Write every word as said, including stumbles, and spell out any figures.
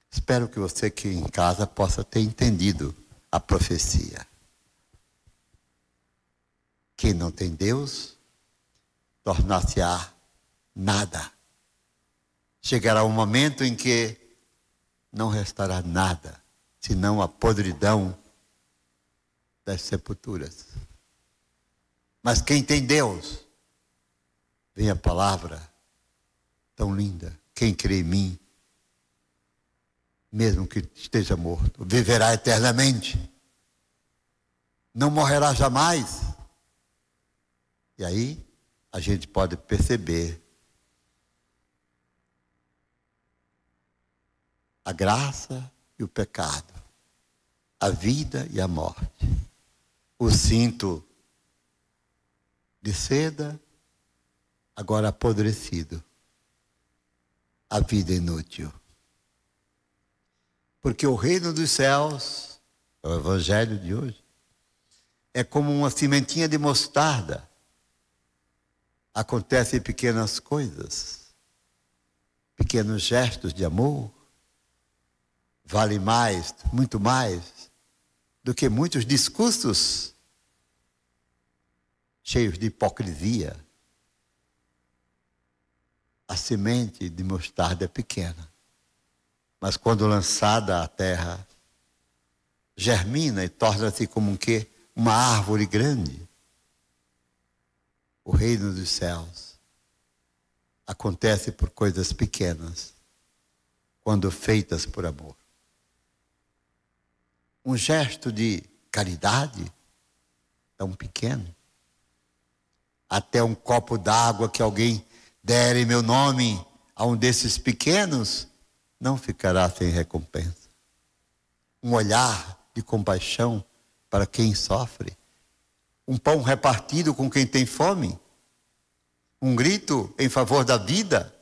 Espero que você que em casa possa ter entendido a profecia. Quem não tem Deus, tornar-se-á nada. Chegará um momento em que não restará nada, senão a podridão das sepulturas. Mas quem tem Deus, vem a palavra tão linda. Quem crê em mim, mesmo que esteja morto, viverá eternamente. Não morrerá jamais. E aí a gente pode perceber a graça e o pecado, a vida e a morte. O cinto de seda, agora apodrecido. A vida inútil. Porque o reino dos céus, o evangelho de hoje, é como uma sementinha de mostarda. Acontecem pequenas coisas, pequenos gestos de amor, vale mais, muito mais, do que muitos discursos cheios de hipocrisia. A semente de mostarda é pequena, mas quando lançada à terra, germina e torna-se como um quê? Uma árvore grande. O reino dos céus acontece por coisas pequenas, quando feitas por amor. Um gesto de caridade tão pequeno, até um copo d'água que alguém der em meu nome a um desses pequenos, não ficará sem recompensa. Um olhar de compaixão para quem sofre, um pão repartido com quem tem fome, um grito em favor da vida,